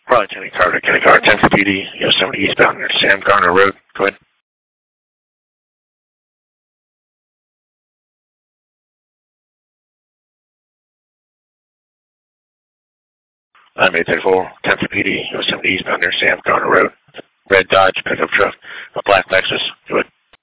Probably Kenny Carter, 10 for PD, Yosemite eastbound near Sam Garner Road. Go ahead. I'm 834, 10 for PD, Yosemite eastbound near Sam Garner Road. Red Dodge pickup truck, a black Lexus. Go ahead.